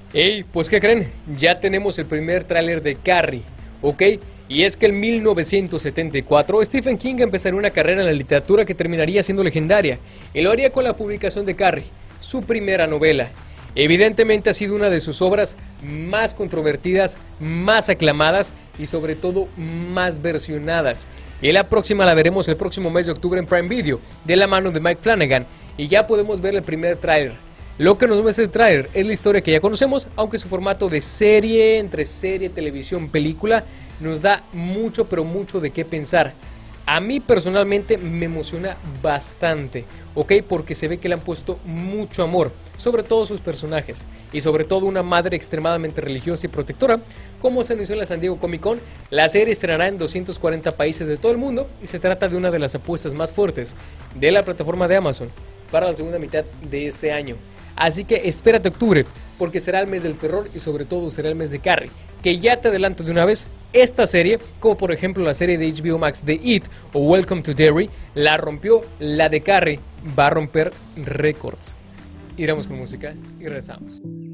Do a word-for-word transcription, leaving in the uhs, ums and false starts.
Hey, pues ¿qué creen? Ya tenemos el primer tráiler de Carrie, ¿ok? Y es que en mil novecientos setenta y cuatro Stephen King empezaría una carrera en la literatura que terminaría siendo legendaria, y lo haría con la publicación de Carrie, su primera novela. Evidentemente ha sido una de sus obras más controvertidas, más aclamadas y sobre todo más versionadas. Y la próxima la veremos el próximo mes de octubre en Prime Video, de la mano de Mike Flanagan, y ya podemos ver el primer tráiler. Lo que nos muestra el tráiler es la historia que ya conocemos, aunque su formato de serie, entre serie, televisión, película, nos da mucho pero mucho de qué pensar. A mí personalmente me emociona bastante, ¿ok? Porque se ve que le han puesto mucho amor, sobre todo sus personajes, y sobre todo una madre extremadamente religiosa y protectora. Como se anunció en la San Diego Comic Con, la serie estrenará en doscientos cuarenta países de todo el mundo, y se trata de una de las apuestas más fuertes de la plataforma de Amazon para la segunda mitad de este año. Así que espérate octubre, porque será el mes del terror y sobre todo será el mes de Carrie, que ya te adelanto de una vez, esta serie, como por ejemplo la serie de H B O Max de It o Welcome to Derry, la rompió, la de Carrie va a romper récords. Iremos con música y regresamos.